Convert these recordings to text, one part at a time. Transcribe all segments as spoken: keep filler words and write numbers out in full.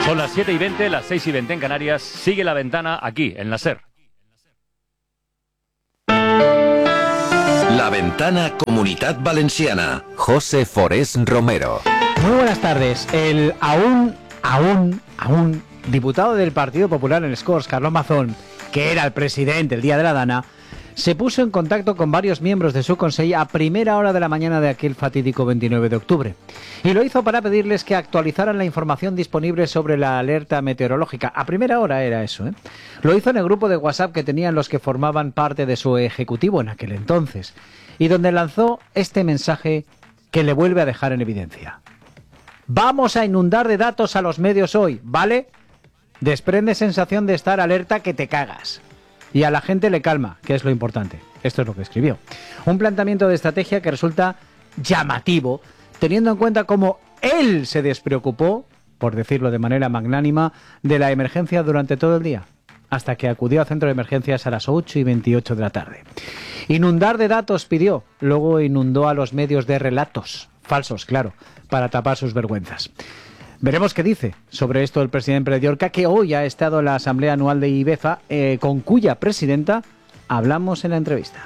Son las siete y veinte, las seis y veinte en Canarias. Sigue La Ventana aquí, en la SER. La Ventana Comunitat Valenciana. José Forés Romero. Muy buenas tardes. El aún, aún, aún diputado del Partido Popular en les Corts, Carlos Mazón, que era el presidente el día de la Dana, se puso en contacto con varios miembros de su consejo a primera hora de la mañana de aquel fatídico veintinueve de octubre. Y lo hizo para pedirles que actualizaran la información disponible sobre la alerta meteorológica. A primera hora era eso, ¿eh? Lo hizo en el grupo de WhatsApp que tenían los que formaban parte de su ejecutivo en aquel entonces, y donde lanzó este mensaje que le vuelve a dejar en evidencia. Vamos a inundar de datos a los medios hoy, ¿vale? Desprende sensación de estar alerta que te cagas. Y a la gente le calma, que es lo importante. Esto es lo que escribió. Un planteamiento de estrategia que resulta llamativo, teniendo en cuenta cómo él se despreocupó, por decirlo de manera magnánima, de la emergencia durante todo el día, hasta que acudió al centro de emergencias a las ocho y veintiocho de la tarde. Inundar de datos pidió, luego inundó a los medios de relatos, falsos, claro, para tapar sus vergüenzas. Veremos qué dice sobre esto el presidente de Llorca, que hoy ha estado en la Asamblea Anual de IBEFA, eh, con cuya presidenta hablamos en la entrevista.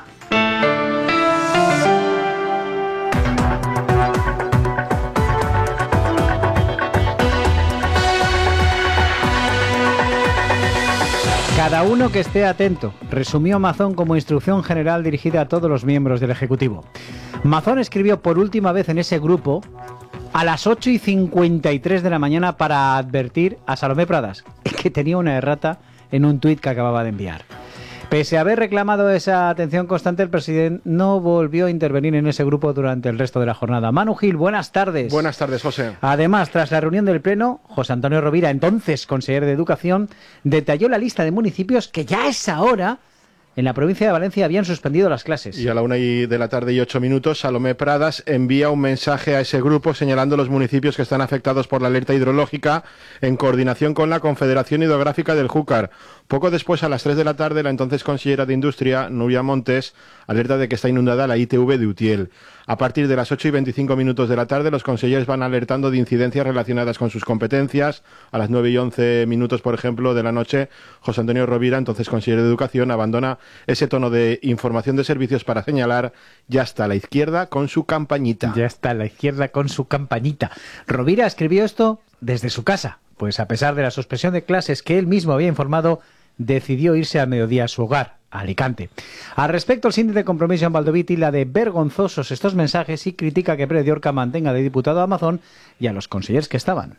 Cada uno que esté atento, resumió Mazón como instrucción general dirigida a todos los miembros del Ejecutivo. Mazón escribió por última vez en ese grupo a las ocho y cincuenta y tres de la mañana para advertir a Salomé Pradas que tenía una errata en un tuit que acababa de enviar. Pese a haber reclamado esa atención constante, el presidente no volvió a intervenir en ese grupo durante el resto de la jornada. Manu Gil, buenas tardes. Buenas tardes, José. Además, tras la reunión del Pleno, José Antonio Rovira, entonces consejero de Educación, detalló la lista de municipios que ya a esa hora en la provincia de Valencia habían suspendido las clases. Y a la una de la tarde y ocho minutos, Salomé Pradas envía un mensaje a ese grupo señalando los municipios que están afectados por la alerta hidrológica en coordinación con la Confederación Hidrográfica del Júcar. Poco después, a las tres de la tarde, la entonces consellera de Industria, Núria Montes, alerta de que está inundada la I T V de Utiel. A partir de las ocho y veinticinco minutos de la tarde, los consejeros van alertando de incidencias relacionadas con sus competencias. A las nueve y once minutos, por ejemplo, de la noche, José Antonio Rovira, entonces consejero de Educación, abandona ese tono de información de servicios para señalar: ya está la izquierda con su campañita. Ya está la izquierda con su campañita. Rovira escribió esto desde su casa, pues a pesar de la suspensión de clases que él mismo había informado, decidió irse al mediodía a su hogar, a Alicante. Al respecto, el síndic de Compromiso en Valdoviti la de vergonzosos estos mensajes y critica que Pere Llorca mantenga de diputado a Mazón y a los consellers que estaban.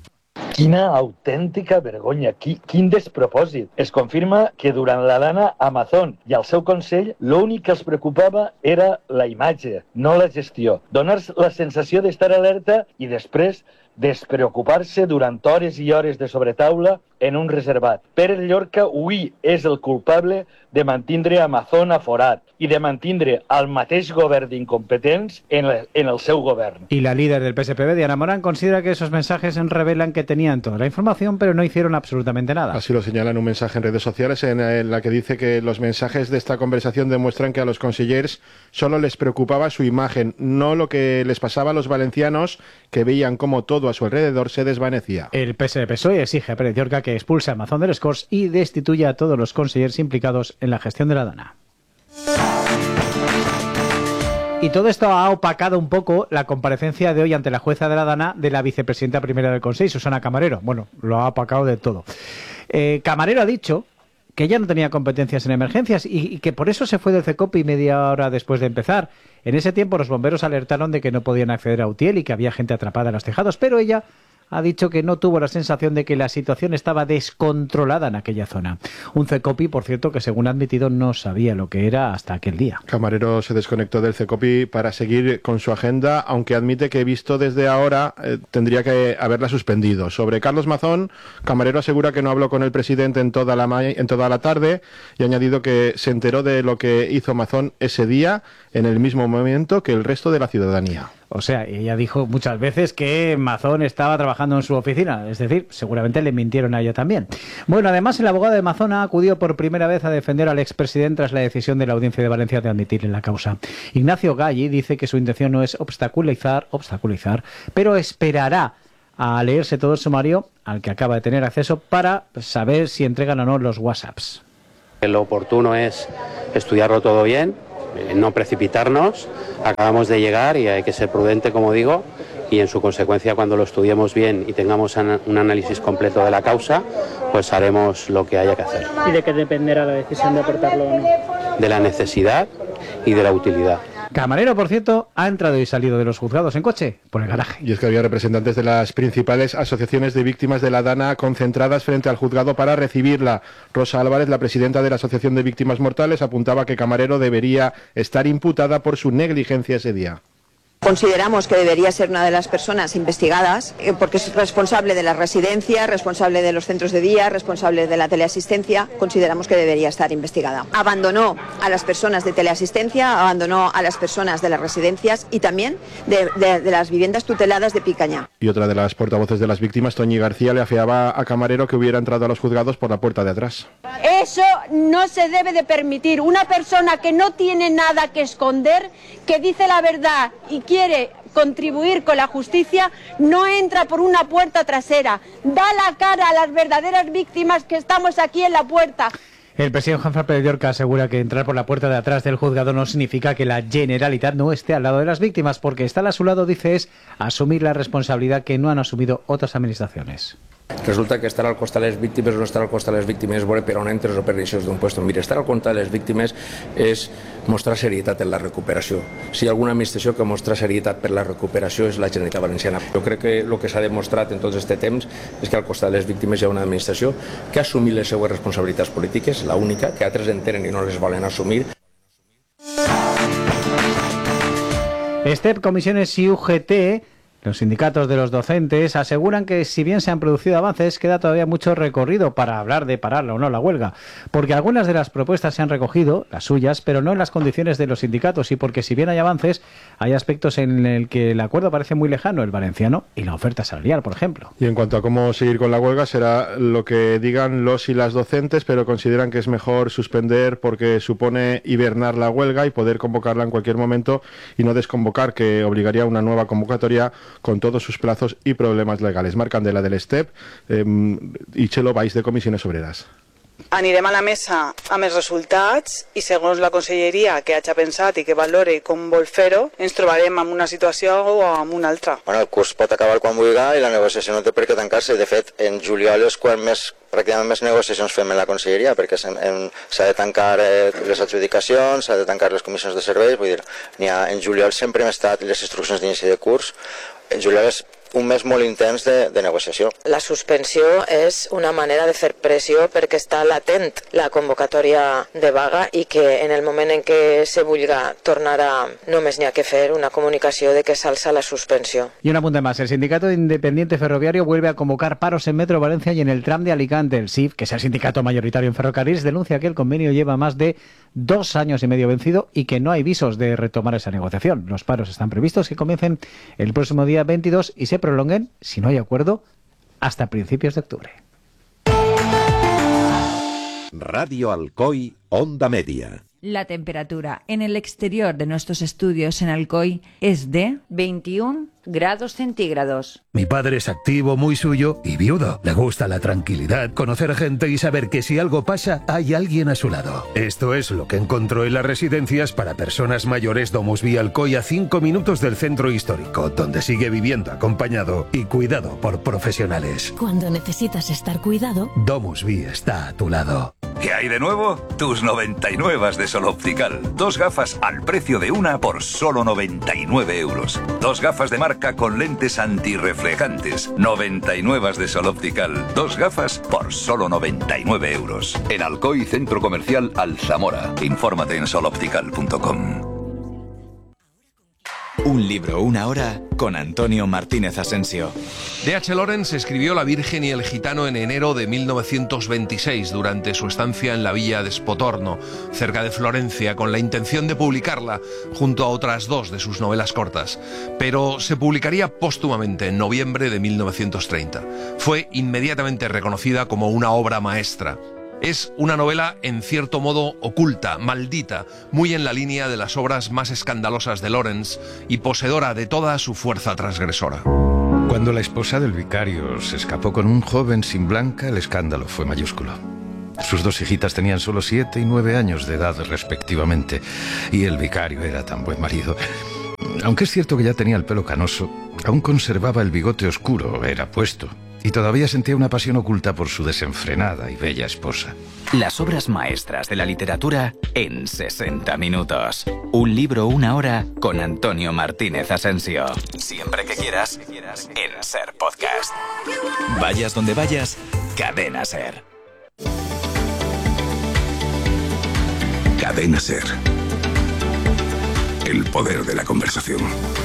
Quina autèntica vergonya, quin despropòsit. Es confirma que durant la Dana a Mazón i al seu Consell l'únic que els preocupava era la imatge, no la gestió. Donar la sensació d'estar alerta i després despreocupar-se durant hores i hores de sobretaula en un reservat. Pere Llorca avui és el culpable de mantindre a Mazón aforat i de mantindre al mateix govern d'incompetents en, la, en el seu govern. Y la líder del P S P B, Diana Morán, considera que esos mensajes revelan que tenían toda la información, pero no hicieron absolutamente nada. Así lo señala en un mensaje en redes sociales, en la que dice que los mensajes de esta conversación demuestran que a los consellers solo les preocupaba su imagen, no lo que les pasaba a los valencianos, que veían cómo todo a su alrededor se desvanecía. El P S P S O E exige a Pere Llorca que expulse a Mazón de les Corts y destituya a todos los consellers implicados en la gestión de la Dana. Y todo esto ha opacado un poco la comparecencia de hoy ante la jueza de la Dana de la vicepresidenta primera del Consejo, Susana Camarero. Bueno, lo ha opacado de todo. Eh, Camarero ha dicho que ella no tenía competencias en emergencias y, y que por eso se fue del CECOPI media hora después de empezar. En ese tiempo los bomberos alertaron de que no podían acceder a Utiel y que había gente atrapada en los tejados, pero ella ha dicho que no tuvo la sensación de que la situación estaba descontrolada en aquella zona. Un CECOPI, por cierto, que según ha admitido no sabía lo que era hasta aquel día. Camarero se desconectó del CECOPI para seguir con su agenda, aunque admite que visto desde ahora eh, tendría que haberla suspendido. Sobre Carlos Mazón, Camarero asegura que no habló con el presidente en toda la, ma en toda la tarde y ha añadido que se enteró de lo que hizo Mazón ese día en el mismo momento que el resto de la ciudadanía. O sea, ella dijo muchas veces que Mazón estaba trabajando en su oficina, es decir, seguramente le mintieron a ella también. Bueno, además el abogado de Mazón ha acudido por primera vez a defender al expresidente tras la decisión de la Audiencia de Valencia de admitirle la causa. Ignacio Galli dice que su intención no es obstaculizar, obstaculizar, pero esperará a leerse todo el sumario al que acaba de tener acceso para saber si entregan o no los WhatsApps. Lo oportuno es estudiarlo todo bien, eh, no precipitarnos. Acabamos de llegar y hay que ser prudente, como digo, y en su consecuencia, cuando lo estudiemos bien y tengamos un análisis completo de la causa, pues haremos lo que haya que hacer. ¿Y de qué dependerá la decisión de aportarlo o no? De la necesidad y de la utilidad. Camarero, por cierto, ha entrado y salido de los juzgados en coche por el garaje. Y es que había representantes de las principales asociaciones de víctimas de la Dana concentradas frente al juzgado para recibirla. Rosa Álvarez, la presidenta de la Asociación de Víctimas Mortales, apuntaba que Camarero debería estar imputada por su negligencia ese día. Consideramos que debería ser una de las personas investigadas eh, porque es responsable de las residencias, responsable de los centros de día, responsable de la teleasistencia. Consideramos que debería estar investigada. Abandonó a las personas de teleasistencia, abandonó a las personas de las residencias y también de, de, de las viviendas tuteladas de Picaña. Y otra de las portavoces de las víctimas, Toñi García, le afeaba a Camarero que hubiera entrado a los juzgados por la puerta de atrás. Eso no se debe de permitir. Una persona que no tiene nada que esconder, que dice la verdad y quiere contribuir con la justicia, no entra por una puerta trasera, da la cara a las verdaderas víctimas que estamos aquí en la puerta. El presidente Juan Fran Llorca asegura que entrar por la puerta de atrás del juzgado no significa que la Generalitat no esté al lado de las víctimas, porque estar a su lado, dice, es asumir la responsabilidad que no han asumido otras administracions. Resulta que estar al costat de les víctimes o no estar al costat de les víctimes és veure per on entres o per això d'un puesto. Mira, estar al costat de les víctimes és mostrar serietat en la recuperació. Si hi ha alguna administració que mostra serietat per la recuperació és la Generalitat Valenciana. Jo crec que el que s'ha demostrat en tot aquest temps és que al costat de les víctimes hi ha una administració que ha assumit les seues responsabilitats polítiques, la única, que altres en tenen i no les volen assumir. STEP, Comisiones y U G T, los sindicatos de los docentes, aseguran que si bien se han producido avances, queda todavía mucho recorrido para hablar de pararla o no la huelga, porque algunas de las propuestas se han recogido, las suyas, pero no en las condiciones de los sindicatos, y porque si bien hay avances, hay aspectos en el que el acuerdo parece muy lejano, el valenciano y la oferta salarial, por ejemplo. Y en cuanto a cómo seguir con la huelga, será lo que digan los y las docentes, pero consideran que es mejor suspender porque supone hibernar la huelga y poder convocarla en cualquier momento y no desconvocar, que obligaría a una nueva convocatoria con todos sus plazos y problemas legales. Marc Candela del STEP eh, i Txelo Baix de Comissiones Obreras. Anirem a la mesa amb els resultats i segons la conselleria que hagi pensat i que valore com vol fer-ho, ens trobarem en una situació o en una altra. Bueno, el curs pot acabar quan vulgui i la negociació no té per què tancar-se. De fet, en juliol és quan més, pràcticament més negociacions fem en la conselleria, perquè s'ha de tancar eh, les adjudicacions, s'ha de tancar les comissions de serveis, vull dir, ha, en juliol sempre hem estat les instruccions d'inici de curs. En juliol és un mes molt intens de, de negociació. La suspensió és una manera de fer pressió perquè està latent la convocatòria de vaga i que en el moment en què se vulga tornarà, només n'hi ha que fer una comunicació de que s'alça la suspensió. Y un apunte más, el Sindicato Independiente Ferroviario vuelve a convocar paros en Metro Valencia y en el tram de Alicante. El S I F, que es el sindicato mayoritario en ferrocarriles, denuncia que el convenio lleva más de dos años y medio vencido y que no hay visos de retomar esa negociación. Los paros están previstos que comiencen el próximo día veintidós y se prolonguen, si no hay acuerdo, hasta principios de octubre. Radio Alcoy, Onda Media. La temperatura en el exterior de nuestros estudios en Alcoy es de veintiún grados centígrados. Mi padre es activo, muy suyo y viudo. Le gusta la tranquilidad, conocer gente y saber que si algo pasa, hay alguien a su lado. Esto es lo que encontró en las residencias para personas mayores Domusvi Alcoy, a cinco minutos del centro histórico, donde sigue viviendo acompañado y cuidado por profesionales. Cuando necesitas estar cuidado, Domusvi está a tu lado. ¿Qué hay de nuevo? Tus noventa y nueve de Sol Optical. Dos gafas al precio de una por solo noventa y nueve euros. Dos gafas de marca con lentes antirreflejantes. noventa y nueve de Sol Optical. Dos gafas por solo noventa y nueve euros. En Alcoy, Centro Comercial Alzamora. Infórmate en sol optical punto com. Un libro, una hora, con Antonio Martínez Asensio. D H Lawrence escribió La Virgen y el Gitano en enero de mil novecientos veintiséis, durante su estancia en la villa de Spotorno, cerca de Florencia, con la intención de publicarla junto a otras dos de sus novelas cortas. Pero se publicaría póstumamente en noviembre de mil novecientos treinta. Fue inmediatamente reconocida como una obra maestra. Es una novela en cierto modo oculta, maldita, muy en la línea de las obras más escandalosas de Lawrence y poseedora de toda su fuerza transgresora. Cuando la esposa del vicario se escapó con un joven sin blanca, el escándalo fue mayúsculo. Sus dos hijitas tenían solo siete y nueve años de edad respectivamente, y el vicario era tan buen marido. Aunque es cierto que ya tenía el pelo canoso, aún conservaba el bigote oscuro, era puesto, y todavía sentía una pasión oculta por su desenfrenada y bella esposa. Las obras maestras de la literatura en sesenta minutos. Un libro, una hora, con Antonio Martínez Asensio. Siempre que quieras, en SER Podcast. Vayas donde vayas, Cadena SER. Cadena SER. El poder de la conversación.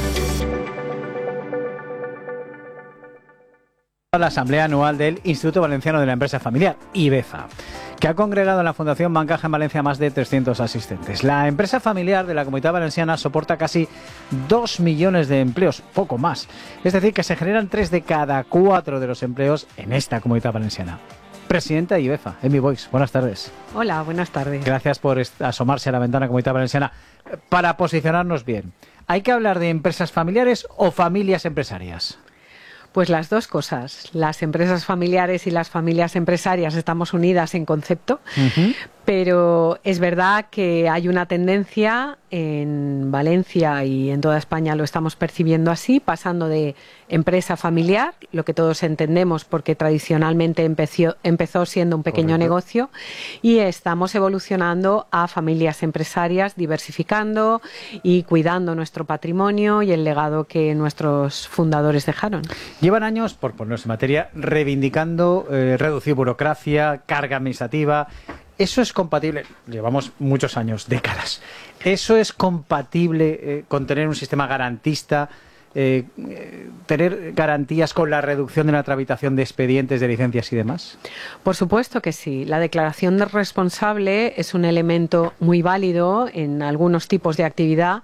La Asamblea Anual del Instituto Valenciano de la Empresa Familiar, IBEFA, que ha congregado en la Fundación Bancaja en Valencia más de trescientos asistentes. La empresa familiar de la Comunidad Valenciana soporta casi dos millones de empleos, poco más. Es decir, que se generan tres de cada cuatro de los empleos en esta Comunidad Valenciana. Presidenta de IBEFA, Emi Boix, buenas tardes. Hola, buenas tardes. Gracias por asomarse a la ventana Comunidad Valenciana. Para posicionarnos bien, ¿hay que hablar de empresas familiares o familias empresarias? Pues las dos cosas. Las empresas familiares y las familias empresarias estamos unidas en concepto, uh-huh. Pero es verdad que hay una tendencia en Valencia y en toda España lo estamos percibiendo así, pasando de empresa familiar, lo que todos entendemos porque tradicionalmente empezó, empezó siendo un pequeño Correcto. Negocio, y estamos evolucionando a familias empresarias, diversificando y cuidando nuestro patrimonio y el legado que nuestros fundadores dejaron. Llevan años, por ponerse en materia, reivindicando eh, reducir burocracia, carga administrativa. ¿Eso es compatible? Llevamos muchos años, décadas. ¿Eso es compatible eh, con tener un sistema garantista, eh, eh, tener garantías con la reducción de la tramitación de expedientes, de licencias y demás? Por supuesto que sí. La declaración de responsable es un elemento muy válido en algunos tipos de actividad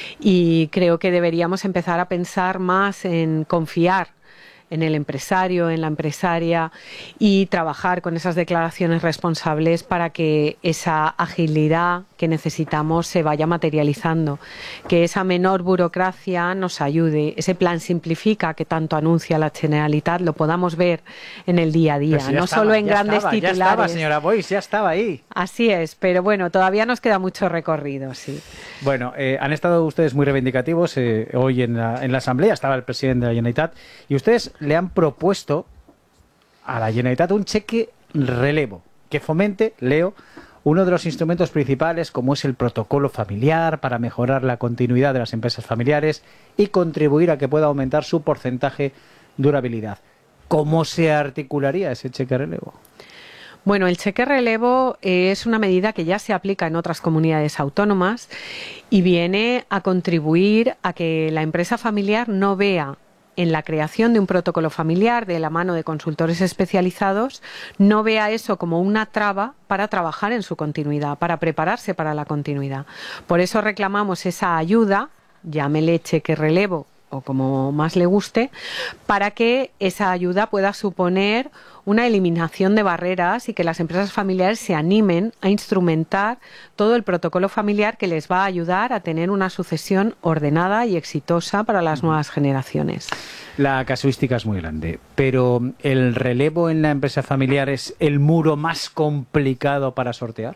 y creo que deberíamos empezar a pensar más en confiar en el empresario, en la empresaria, y trabajar con esas declaraciones responsables para que esa agilidad que necesitamos se vaya materializando, que esa menor burocracia nos ayude, ese plan Simplifica que tanto anuncia la Generalitat lo podamos ver en el día a día, si no estaba, solo en grandes estaba, titulares. Ya estaba, señora Boix, ya estaba ahí. Así es, pero bueno, todavía nos queda mucho recorrido, sí. Bueno, eh, han estado ustedes muy reivindicativos eh, hoy en la, en la Asamblea, estaba el presidente de la Generalitat, y ustedes le han propuesto a la Generalitat un cheque relevo que fomente, leo, uno de los instrumentos principales como es el protocolo familiar para mejorar la continuidad de las empresas familiares y contribuir a que pueda aumentar su porcentaje de durabilidad. ¿Cómo se articularía ese cheque relevo? Bueno, el cheque relevo es una medida que ya se aplica en otras comunidades autónomas y viene a contribuir a que la empresa familiar no vea en la creación de un protocolo familiar de la mano de consultores especializados, no vea eso como una traba para trabajar en su continuidad, para prepararse para la continuidad. Por eso reclamamos esa ayuda, llámele cheque relevo o como más le guste, para que esa ayuda pueda suponer una eliminación de barreras y que las empresas familiares se animen a instrumentar todo el protocolo familiar que les va a ayudar a tener una sucesión ordenada y exitosa para las nuevas generaciones. La casuística es muy grande, pero ¿el relevo en la empresa familiar es el muro más complicado para sortear?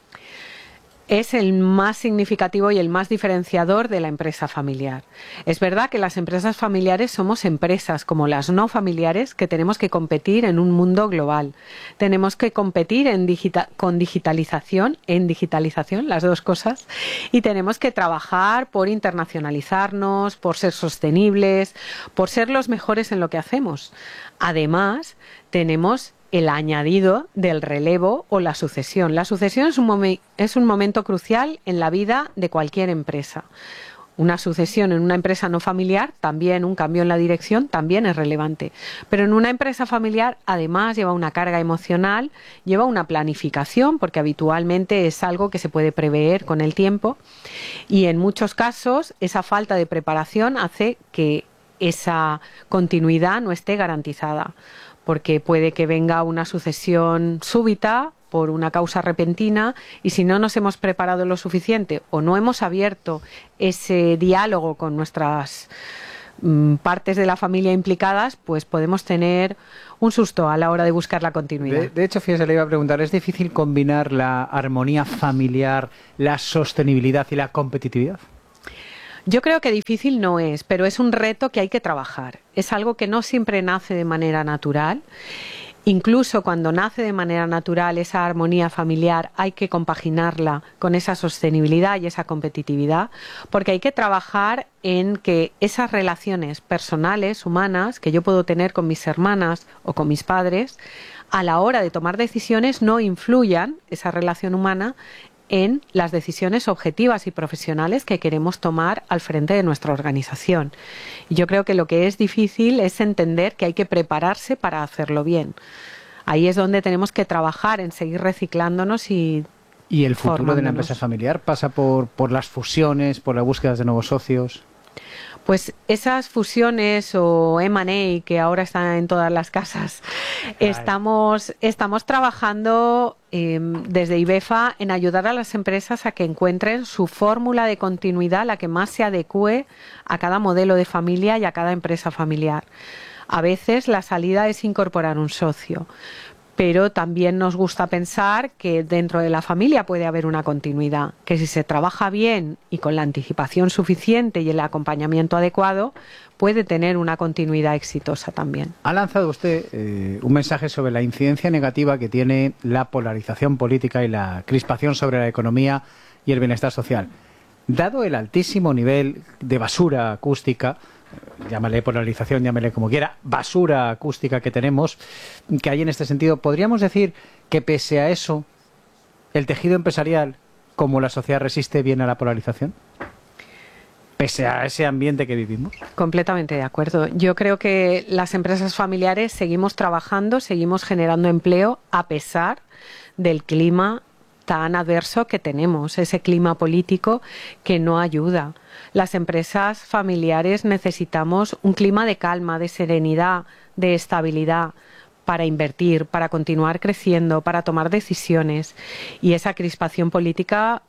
Es el más significativo y el más diferenciador de la empresa familiar. Es verdad que las empresas familiares somos empresas como las no familiares que tenemos que competir en un mundo global. Tenemos que competir en digita- con digitalización, en digitalización, las dos cosas, y tenemos que trabajar por internacionalizarnos, por ser sostenibles, por ser los mejores en lo que hacemos. Además, tenemos el añadido del relevo o la sucesión. La sucesión es un, momen- es un momento crucial en la vida de cualquier empresa. Una sucesión en una empresa no familiar, también un cambio en la dirección, también es relevante. Pero en una empresa familiar, además, lleva una carga emocional, lleva una planificación, porque habitualmente es algo que se puede prever con el tiempo. Y en muchos casos, esa falta de preparación hace que esa continuidad no esté garantizada, porque puede que venga una sucesión súbita por una causa repentina y si no nos hemos preparado lo suficiente o no hemos abierto ese diálogo con nuestras mm, partes de la familia implicadas, pues podemos tener un susto a la hora de buscar la continuidad. De, de hecho, fíjese, le iba a preguntar, ¿es difícil combinar la armonía familiar, la sostenibilidad y la competitividad? Yo creo que difícil no es, pero es un reto que hay que trabajar. Es algo que no siempre nace de manera natural. Incluso cuando nace de manera natural esa armonía familiar, hay que compaginarla con esa sostenibilidad y esa competitividad, porque hay que trabajar en que esas relaciones personales, humanas, que yo puedo tener con mis hermanas o con mis padres, a la hora de tomar decisiones no influyan, esa relación humana, en las decisiones objetivas y profesionales que queremos tomar al frente de nuestra organización. Y yo creo que lo que es difícil es entender que hay que prepararse para hacerlo bien. Ahí es donde tenemos que trabajar en seguir reciclándonos y ¿Y el futuro de la empresa familiar pasa por, por las fusiones, por la búsqueda de nuevos socios? Pues esas fusiones o eme and A que ahora están en todas las casas, estamos, estamos trabajando eh, desde IBEFA en ayudar a las empresas a que encuentren su fórmula de continuidad, la que más se adecue a cada modelo de familia y a cada empresa familiar. A veces la salida es incorporar un socio, pero también nos gusta pensar que dentro de la familia puede haber una continuidad, que si se trabaja bien y con la anticipación suficiente y el acompañamiento adecuado, puede tener una continuidad exitosa también. Ha lanzado usted eh, un mensaje sobre la incidencia negativa que tiene la polarización política y la crispación sobre la economía y el bienestar social. Dado el altísimo nivel de basura acústica, llámale polarización, llámale como quiera, basura acústica que tenemos, que hay en este sentido, ¿podríamos decir que pese a eso, el tejido empresarial, como la sociedad, resiste bien a la polarización? Pese a ese ambiente que vivimos. Completamente de acuerdo. Yo creo que las empresas familiares seguimos trabajando, seguimos generando empleo a pesar del clima tan adverso que tenemos, ese clima político que no ayuda. Las empresas familiares necesitamos un clima de calma, de serenidad, de estabilidad para invertir, para continuar creciendo, para tomar decisiones. Y esa crispación política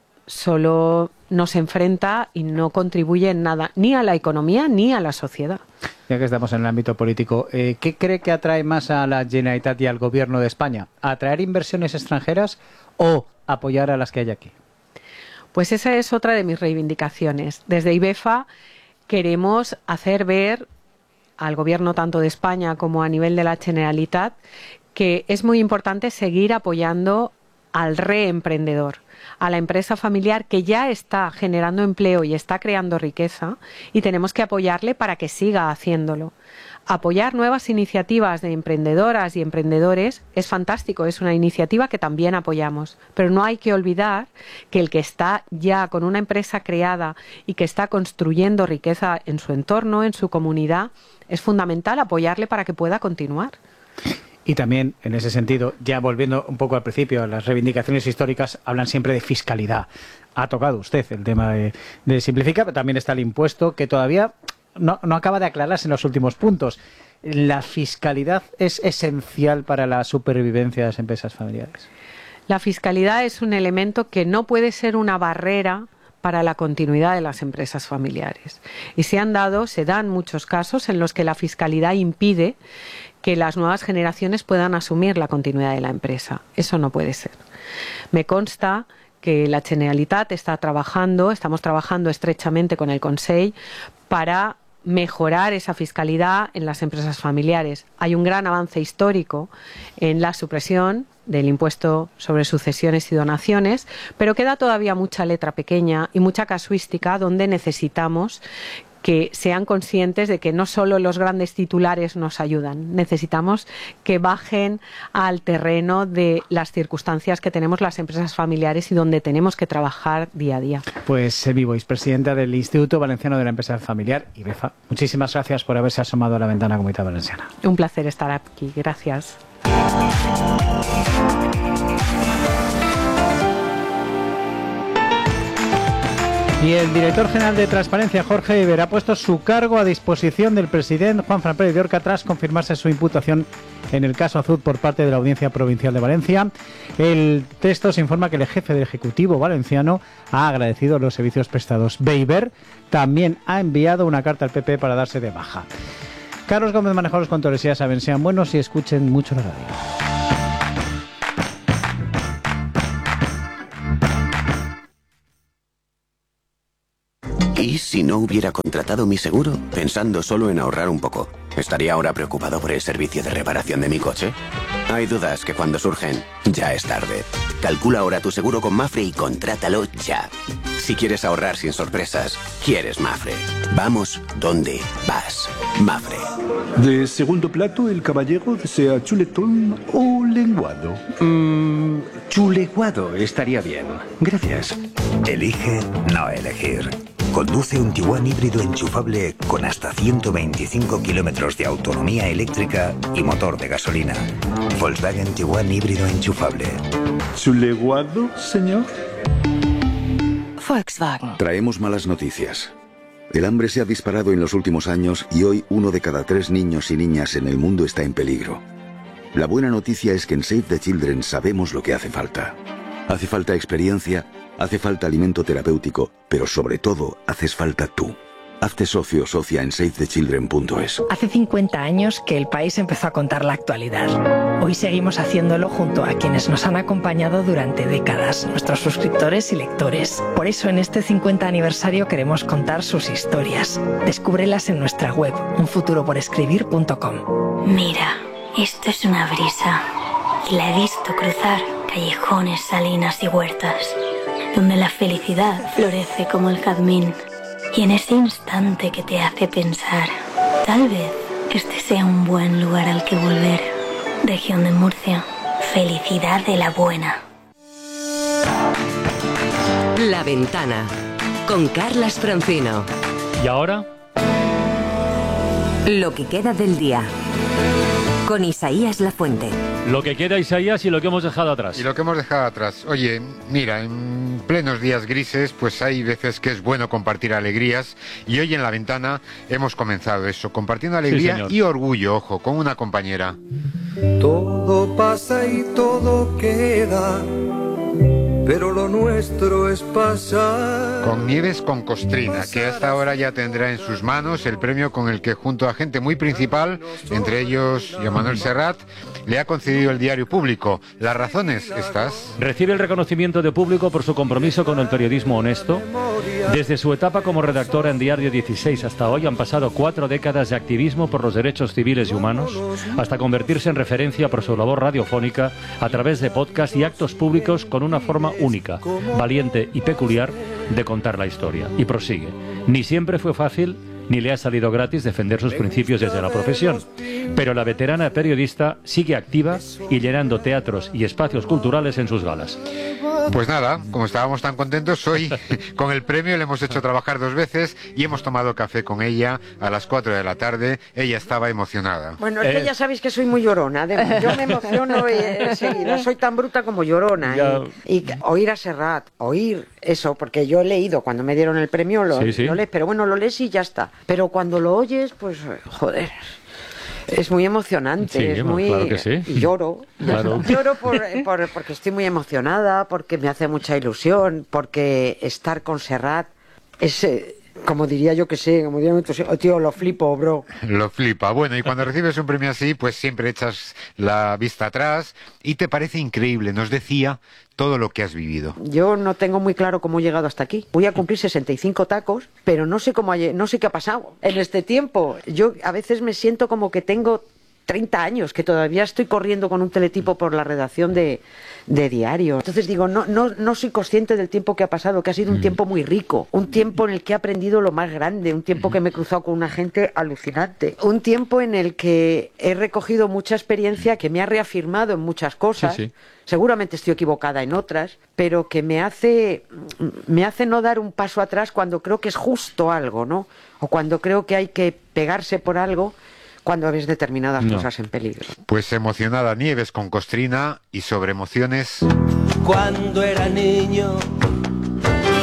solo nos enfrenta y no contribuye en nada, ni a la economía ni a la sociedad. Ya que estamos en el ámbito político, eh, ¿qué cree que atrae más a la Generalitat y al Gobierno de España? ¿Atraer inversiones extranjeras o apoyar a las que hay aquí? Pues esa es otra de mis reivindicaciones. Desde IBEFA queremos hacer ver al Gobierno tanto de España como a nivel de la Generalitat que es muy importante seguir apoyando al reemprendedor, a la empresa familiar que ya está generando empleo y está creando riqueza, y tenemos que apoyarle para que siga haciéndolo. Apoyar nuevas iniciativas de emprendedoras y emprendedores es fantástico, es una iniciativa que también apoyamos, pero no hay que olvidar que el que está ya con una empresa creada y que está construyendo riqueza en su entorno, en su comunidad, es fundamental apoyarle para que pueda continuar. Y también, en ese sentido, ya volviendo un poco al principio, las reivindicaciones históricas hablan siempre de fiscalidad. Ha tocado usted el tema de, de simplificar, pero también está el impuesto, que todavía no, no acaba de aclararse en los últimos puntos. ¿La fiscalidad es esencial para la supervivencia de las empresas familiares? La fiscalidad es un elemento que no puede ser una barrera para la continuidad de las empresas familiares. Y se han dado, se dan muchos casos en los que la fiscalidad impide que las nuevas generaciones puedan asumir la continuidad de la empresa. Eso no puede ser. Me consta que la Generalitat está trabajando, estamos trabajando estrechamente con el Consell para mejorar esa fiscalidad en las empresas familiares. Hay un gran avance histórico en la supresión del impuesto sobre sucesiones y donaciones, pero queda todavía mucha letra pequeña y mucha casuística donde necesitamos que sean conscientes de que no solo los grandes titulares nos ayudan, necesitamos que bajen al terreno de las circunstancias que tenemos las empresas familiares y donde tenemos que trabajar día a día. Pues Sevi Boix, presidenta del Instituto Valenciano de la Empresa Familiar, IBEFA. Muchísimas gracias por haberse asomado a la ventana Comunitat Valenciana. Un placer estar aquí. Gracias. Y el director general de Transparencia, Jorge Iber, ha puesto su cargo a disposición del presidente Juanfran Pérez de Orca tras confirmarse su imputación en el caso Azud por parte de la Audiencia Provincial de Valencia. El texto se informa que el jefe del Ejecutivo valenciano ha agradecido los servicios prestados. Iber también ha enviado una carta al P P para darse de baja. Carlos Gómez manejó los controles, ya saben, sean buenos y escuchen mucho la radio. ¿Y si no hubiera contratado mi seguro, pensando solo en ahorrar un poco? ¿Estaría ahora preocupado por el servicio de reparación de mi coche? Hay dudas que cuando surgen, ya es tarde. Calcula ahora tu seguro con Mafre y contrátalo ya. Si quieres ahorrar sin sorpresas, quieres Mafre. Vamos donde vas. Mafre. De segundo plato, el caballero desea chuletón o lenguado. Mmm, chuleguado estaría bien. Gracias. Elige no elegir. Conduce un Tiguan híbrido enchufable con hasta ciento veinticinco kilómetros de autonomía eléctrica y motor de gasolina. Volkswagen Tiguan híbrido enchufable. ¿Chuleguado, señor? Volkswagen. Traemos malas noticias. El hambre se ha disparado en los últimos años y hoy uno de cada tres niños y niñas en el mundo está en peligro. La buena noticia es que en Save the Children sabemos lo que hace falta. Hace falta experiencia, hace falta alimento terapéutico, pero sobre todo haces falta tú. Hazte socio o socia en save the children punto es. Hace cincuenta años que el país empezó a contar la actualidad. Hoy seguimos haciéndolo junto a quienes nos han acompañado durante décadas, nuestros suscriptores y lectores. Por eso en este cincuenta aniversario queremos contar sus historias. Descúbrelas en nuestra web, un futuro por escribir punto com. Mira, esto es una brisa. Y la he visto cruzar callejones, salinas y huertas, donde la felicidad florece como el jazmín. Y en ese instante que te hace pensar, tal vez este sea un buen lugar al que volver. Región de Murcia, felicidad de la buena. La Ventana, con Carlas Francino. ¿Y ahora? Lo que queda del día, con Isaías Lafuente. Lo que queda, Isaías, y lo que hemos dejado atrás. Y lo que hemos dejado atrás. Oye, mira, en plenos días grises, pues hay veces que es bueno compartir alegrías. Y hoy en La Ventana hemos comenzado eso, compartiendo alegría sí, y orgullo, ojo, con una compañera. Todo pasa y todo queda, pero lo nuestro es pasar. Con Nieves con Costrina, que hasta ahora ya tendrá en sus manos el premio con el que junto a gente muy principal, entre ellos Joan Manuel Serrat, le ha concedido el Diario Público. ¿Las razones estas? Recibe el reconocimiento de Público por su compromiso con el periodismo honesto. Desde su etapa como redactora en Diario dieciséis hasta hoy han pasado cuatro décadas de activismo por los derechos civiles y humanos, hasta convertirse en referencia por su labor radiofónica a través de podcast y actos públicos con una forma única, valiente y peculiar de contar la historia. Y prosigue. Ni siempre fue fácil ni le ha salido gratis defender sus principios desde la profesión, pero la veterana periodista sigue activa y llenando teatros y espacios culturales en sus galas. Pues nada, como estábamos tan contentos, hoy con el premio le hemos hecho trabajar dos veces y hemos tomado café con ella a las cuatro de la tarde. Ella estaba emocionada. Bueno, es que eh... ya sabéis que soy muy llorona. De... Yo me emociono enseguida. Soy tan bruta como llorona. Ya... Y, y oír a Serrat, oír eso, porque yo he leído cuando me dieron el premio, lo, sí, sí. lo lees, pero bueno, lo lees y ya está. Pero cuando lo oyes, pues, joder... Es muy emocionante, sí, es muy... Claro que sí. Y lloro. Claro. Lloro por, por, porque estoy muy emocionada, porque me hace mucha ilusión, porque estar con Serrat es... Como diría yo que sé, como diría mi oh, tío, lo flipo, bro. Lo flipa. Bueno, y cuando recibes un premio así, pues siempre echas la vista atrás y te parece increíble. Nos decía todo lo que has vivido. Yo no tengo muy claro cómo he llegado hasta aquí. Voy a cumplir sesenta y cinco tacos, pero no sé cómo hay, no sé qué ha pasado en este tiempo. Yo a veces me siento como que tengo treinta años, que todavía estoy corriendo con un teletipo por la redacción de, de Diario. Entonces digo, no, no, no soy consciente del tiempo que ha pasado, que ha sido un tiempo muy rico, un tiempo en el que he aprendido lo más grande, un tiempo que me he cruzado con una gente alucinante, un tiempo en el que he recogido mucha experiencia que me ha reafirmado en muchas cosas. Sí, sí. Seguramente estoy equivocada en otras, pero que me hace, me hace no dar un paso atrás cuando creo que es justo algo, ¿no? O cuando creo que hay que pegarse por algo cuando ves determinadas no. cosas en peligro. Pues emocionada Nieves con Costrina y sobre emociones. Cuando era niño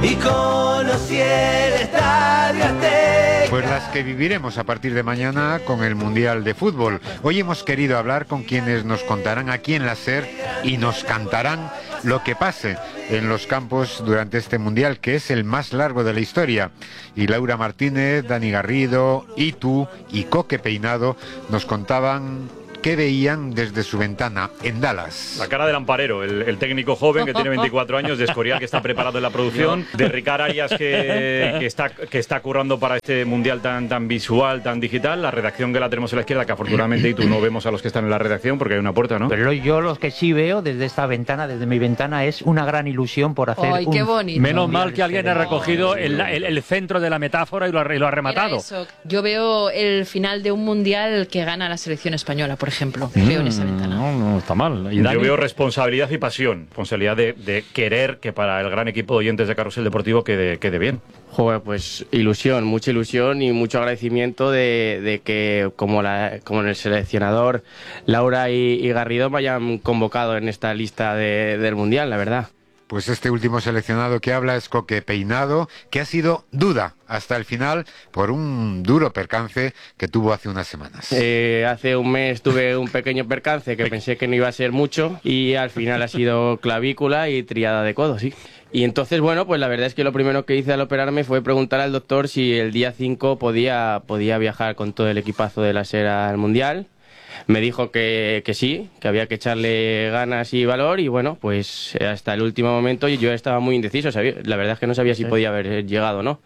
y conocí el Estadio Azteca. Pues las que viviremos a partir de mañana con el Mundial de Fútbol. Hoy hemos querido hablar con quienes nos contarán aquí en la SER y nos cantarán lo que pase en los campos durante este Mundial, que es el más largo de la historia. Y Laura Martínez, Dani Garrido, Itu y Coque Peinado nos contaban qué veían desde su ventana en Dallas. La cara del Amparero, el, el técnico joven que tiene veinticuatro años, de Escorial, que está preparado en la producción, de Ricard Arias, que, que, está, que está currando para este Mundial tan, tan visual, tan digital, la redacción que la tenemos a la izquierda, que afortunadamente y tú no vemos a los que están en la redacción porque hay una puerta, ¿no? Pero yo lo que sí veo desde esta ventana, desde mi ventana, es una gran ilusión por hacer ¡Ay, qué bonito! Menos mal que alguien ha recogido el, el, el centro de la metáfora y lo ha, y lo ha rematado. Eso. Yo veo el final de un Mundial que gana la selección española, por ejemplo. Mm. Veo en esa ventana. No, no está mal. ¿Y Yo veo responsabilidad y pasión. Responsabilidad de, de querer que para el gran equipo de oyentes de Carrusel Deportivo quede, quede bien. Joder, pues ilusión, mucha ilusión y mucho agradecimiento de, de que como, la, como el seleccionador Laura y, y Garrido me hayan convocado en esta lista de, del Mundial, la verdad. Pues este último seleccionado que habla es Coque Peinado, que ha sido duda hasta el final por un duro percance que tuvo hace unas semanas. Eh, hace un mes tuve un pequeño percance que pensé que no iba a ser mucho y al final ha sido clavícula y triada de codo, sí. Y entonces, bueno, pues la verdad es que lo primero que hice al operarme fue preguntar al doctor si el día cinco podía, podía viajar con todo el equipazo de la SER al Mundial. Me dijo que, que sí, que había que echarle ganas y valor y bueno, pues hasta el último momento yo estaba muy indeciso, sabía, la verdad es que no sabía si podía haber llegado o no,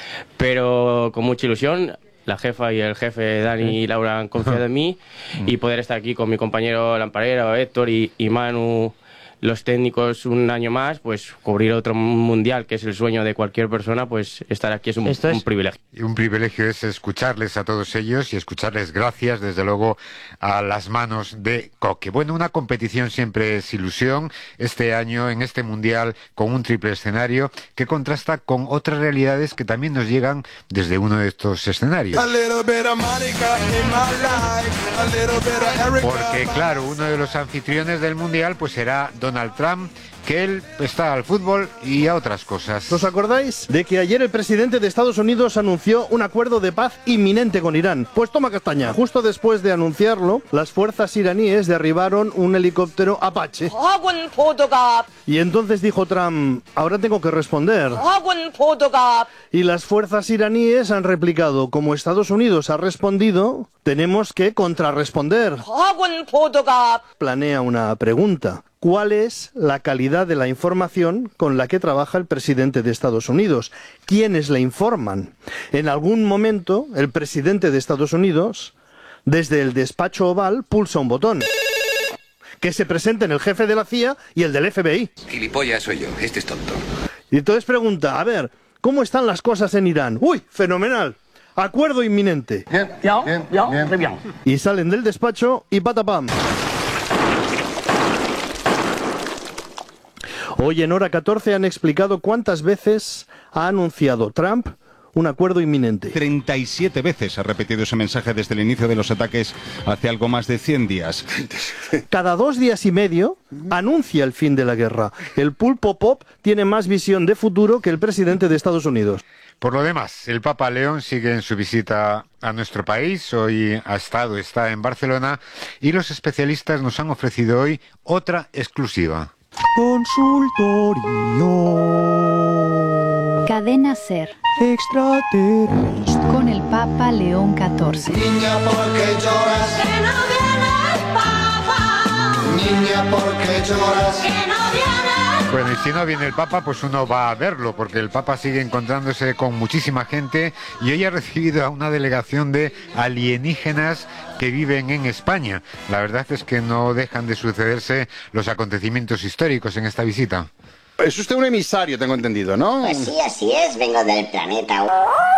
pero con mucha ilusión. La jefa y el jefe Dani y Laura han confiado en mí y poder estar aquí con mi compañero Lamparero, Héctor y, y Manu, los técnicos un año más, pues cubrir otro mundial que es el sueño de cualquier persona, pues estar aquí es un, es un privilegio. Y un privilegio es escucharles a todos ellos y escucharles gracias desde luego a las manos de Coque. Bueno, una competición siempre es ilusión, este año en este mundial con un triple escenario que contrasta con otras realidades que también nos llegan desde uno de estos escenarios. Porque claro, uno de los anfitriones del mundial pues será Donald Trump, que él está al fútbol y a otras cosas. ¿Os acordáis de que ayer el presidente de Estados Unidos anunció un acuerdo de paz inminente con Irán? Pues toma castaña. Justo después de anunciarlo, las fuerzas iraníes derribaron un helicóptero Apache. Y entonces dijo Trump, ahora tengo que responder. Y las fuerzas iraníes han replicado, como Estados Unidos ha respondido, tenemos que contrarresponder. Planea una pregunta. ¿Cuál es la calidad de la información con la que trabaja el presidente de Estados Unidos? ¿Quiénes le informan? En algún momento, el presidente de Estados Unidos, desde el despacho oval, pulsa un botón. Que se presenten el jefe de la C I A y el del F B I. Gilipollas soy yo, este es tonto. Y entonces pregunta, a ver, ¿cómo están las cosas en Irán? ¡Uy, fenomenal! Acuerdo inminente. Bien, bien, bien, bien. Y salen del despacho y patapam. Hoy en Hora catorce han explicado cuántas veces ha anunciado Trump un acuerdo inminente. treinta y siete veces ha repetido ese mensaje desde el inicio de los ataques hace algo más de cien días. Cada dos días y medio anuncia el fin de la guerra. El pulpo pop tiene más visión de futuro que el presidente de Estados Unidos. Por lo demás, el Papa León sigue en su visita a nuestro país. Hoy ha estado, está en Barcelona y los especialistas nos han ofrecido hoy otra exclusiva. Consultorio. Cadena SER. Extraterrestre. Con el Papa León catorce. Niña, ¿por qué lloras? Que no viene el Papa. Niña, ¿por qué lloras? Que no viene. Bueno, y si no viene el Papa, pues uno va a verlo, porque el Papa sigue encontrándose con muchísima gente y hoy ha recibido a una delegación de alienígenas que viven en España. La verdad es que no dejan de sucederse los acontecimientos históricos en esta visita. Es usted un emisario, tengo entendido, ¿no? Pues sí, así es, vengo del planeta.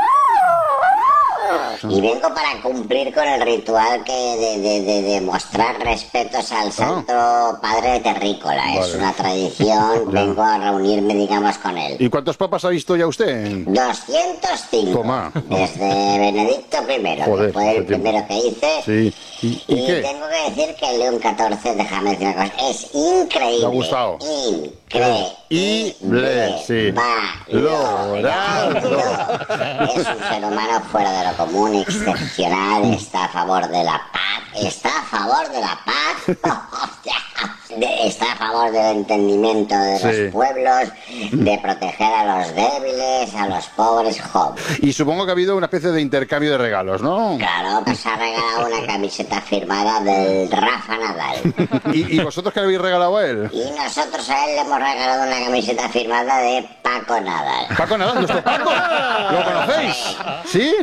Y vengo para cumplir con el ritual que de, de, de, de mostrar respetos al Santo ah. Padre Terrícola. Vale. Es una tradición, vengo a reunirme, digamos, con él. ¿Y cuántos papas ha visto ya usted? doscientos cinco. Toma. Desde Benedicto primero, Joder, que fue el primero que hice. Sí. ¿Y, y, y qué? tengo que decir que el León catorce, déjame decir una cosa, es increíble. Me ha gustado. Increíble. y ble, sí. Valorando. Es un ser humano fuera de lo común, excepcional, está a favor de la paz, está a favor de la paz, de- está a favor del entendimiento de Sí. los pueblos, de proteger a los débiles, a los pobres, job. Y supongo que ha habido una especie de intercambio de regalos, ¿no? Claro, nos ha regalado una camiseta firmada del Rafa Nadal. ¿Y, y vosotros qué le habéis regalado a él? Y nosotros a él le hemos regalado una camiseta firmada de Paco Nadal. Paco Nadal, nuestro Paco. ¿Lo conocéis? ¿Sí?